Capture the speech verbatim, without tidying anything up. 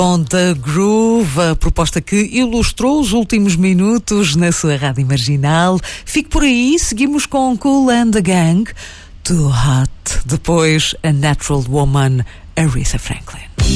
On the Groove, a proposta que ilustrou os últimos minutos na sua rádio marginal. Fique por aí, seguimos com Kool and the Gang, Too Hot. Depois, A Natural Woman, Aretha Franklin.